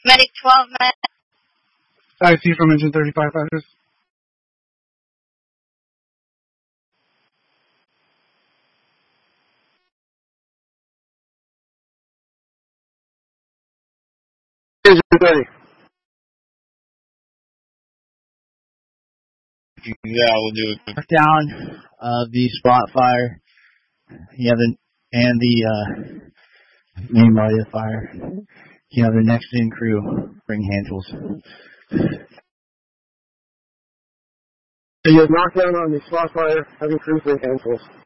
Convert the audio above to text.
Medic 12, man. I see from engine 35 fighters. Engine 30. Yeah, we'll do it. Down the spot fire. You have the main body of fire. You have the next in crew bring hand tools. So you have knockdown on the spot fire, having crew bring hand tools.